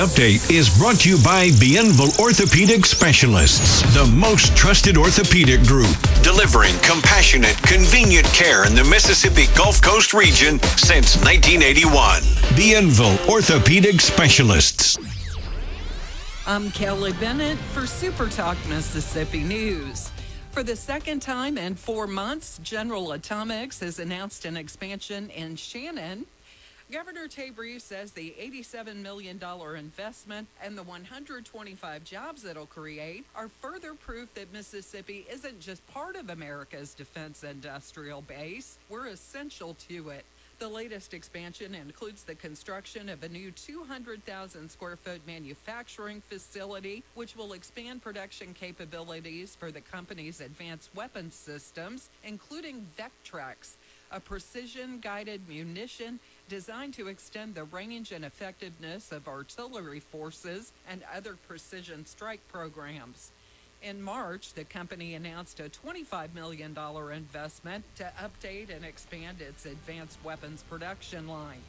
Update is brought to you by Bienville Orthopedic Specialists, the most trusted orthopedic group, delivering compassionate, convenient care in the Mississippi Gulf Coast region since 1981. Bienville Orthopedic Specialists. I'm Kelly Bennett for Super Talk Mississippi News. For the second time in 4 months, General Atomics has announced an expansion in Shannon. Governor Tate Reeves says the $87 million investment and the 125 jobs it'll create are further proof that Mississippi isn't just part of America's defense industrial base. We're essential to it. The latest expansion includes the construction of a new 200,000 square foot manufacturing facility, which will expand production capabilities for the company's advanced weapons systems, including Vectrex, a precision-guided munition designed to extend the range and effectiveness of artillery forces and other precision strike programs. In March, the company announced a $25 million investment to update and expand its advanced weapons production line.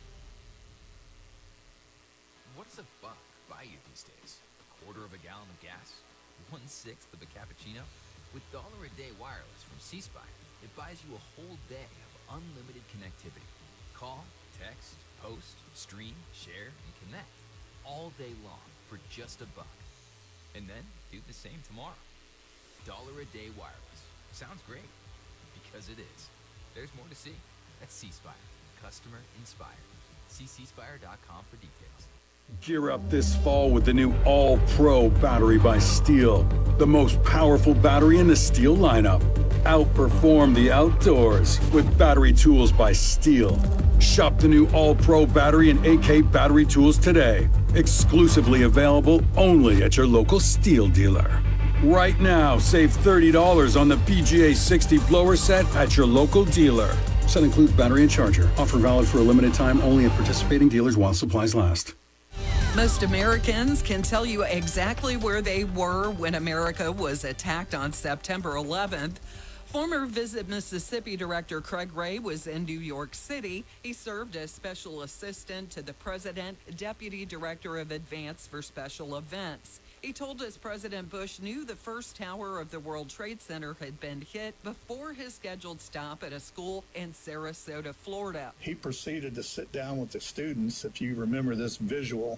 What does a buck buy you these days? A quarter of a gallon of gas? 1/6 of a cappuccino? With $1 a day wireless from C Spire, it buys you a whole day of unlimited connectivity. Call, text, post, stream, share, and connect all day long for just $1. And then do the same tomorrow. $1 a day wireless. Sounds great. Because it is. There's more to see. That's C Spire. Customer inspired. See cspire.com for details. Gear up this fall with the new All-Pro battery by Steel. The most powerful battery in the Steel lineup. Outperform the outdoors with battery tools by Steel. Shop the new All-Pro battery and AK battery tools today. Exclusively available only at your local Steel dealer. Right now, save $30 on the PGA 60 blower set at your local dealer. Set includes battery and charger. Offer valid for a limited time only at participating dealers while supplies last. Most Americans can tell you exactly where they were when America was attacked on September 11th. Former Visit Mississippi Director Craig Ray was in New York City. He served as special assistant to the president, deputy director of advance for special events. He told us President Bush knew the first tower of the World Trade Center had been hit before his scheduled stop at a school in Sarasota, Florida. He proceeded to sit down with the students, if you remember this visual,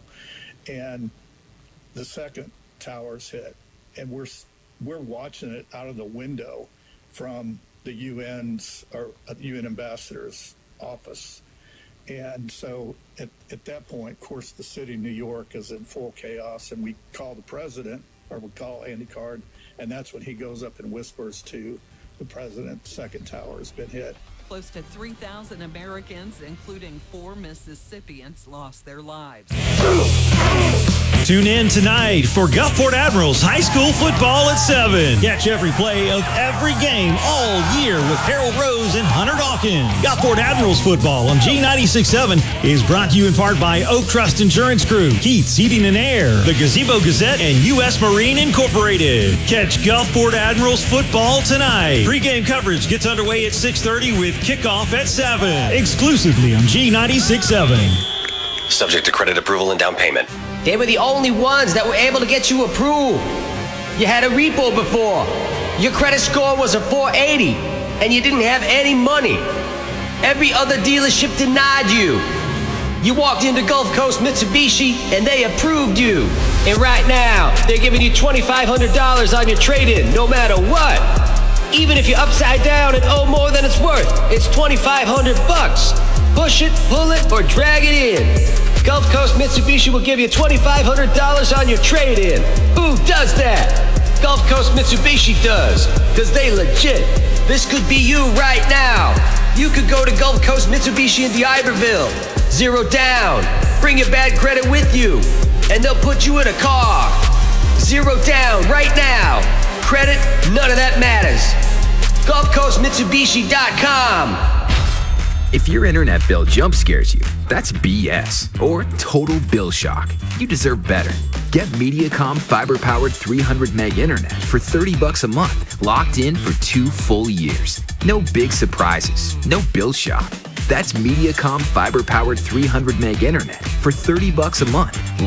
and the second tower's hit. And we're watching it out of the window from the UN's or UN ambassador's office. And so at that point, of course, the city of New York is in full chaos, and we call the president, or we call Andy Card, and that's when he goes up and whispers to the president, second tower has been hit. Close to 3,000 Americans, including 4 Mississippians, lost their lives. Tune in tonight for Gulfport Admirals High School football at 7. Catch every play of every game all year with Harold Rose and Hunter Dawkins. Gulfport Admirals football on G96.7 is brought to you in part by Oak Trust Insurance Group, Keith's Heating and Air, the Gazebo Gazette, and U.S. Marine Incorporated. Catch Gulfport Admirals football tonight. Pre-game coverage gets underway at 6:30 with kickoff at 7. Exclusively on G96.7. Subject to credit approval and down payment. They were the only ones that were able to get you approved. You had a repo before. Your credit score was a 480, and you didn't have any money. Every other dealership denied you. You walked into Gulf Coast Mitsubishi, and they approved you. And right now, they're giving you $2,500 on your trade-in, no matter what. Even if you're upside down and owe more than it's worth, it's $2,500. Push it, pull it, or drag it in. Gulf Coast Mitsubishi will give you $2,500 on your trade-in. Who does that? Gulf Coast Mitsubishi does, because they legit. This could be you right now. You could go to Gulf Coast Mitsubishi in D'Iberville. 0 down. Bring your bad credit with you, and they'll put you in a car. 0 down right now. Credit, none of that matters. GulfCoastMitsubishi.com. If your internet bill jump scares you, that's BS or total bill shock. You deserve better. Get Mediacom fiber-powered 300 meg internet for $30 a month, locked in for 2 full years. No big surprises, no bill shock. That's Mediacom fiber-powered 300 meg internet for $30 a month.